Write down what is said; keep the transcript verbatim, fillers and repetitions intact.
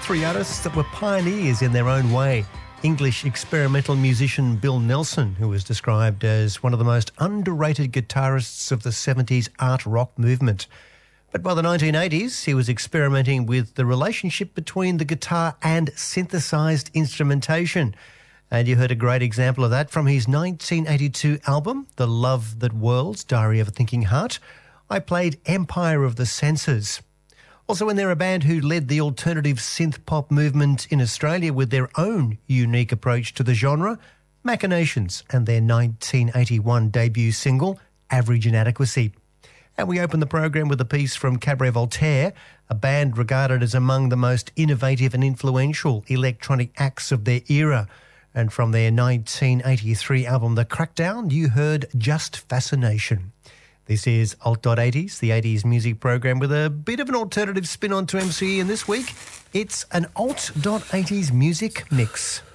three artists that were pioneers in their own way. English experimental musician Bill Nelson, who was described as one of the most underrated guitarists of the seventies art rock movement. But by the nineteen eighties, he was experimenting with the relationship between the guitar and synthesised instrumentation. And you heard a great example of that from his nineteen eighty-two album, The Love That Whirls, Diary of a Thinking Heart. I played Empire of the Senses. Also, when they're a band who led the alternative synth-pop movement in Australia with their own unique approach to the genre, Machinations and their nineteen eighty-one debut single, Average Inadequacy. And we open the program with a piece from Cabaret Voltaire, a band regarded as among the most innovative and influential electronic acts of their era. And from their nineteen eighty-three album, The Crackdown, you heard Just Fascination. This is Alt eighties, the eighties music program with a bit of an alternative spin on to M C E, and this week it's an Alt eighties music mix.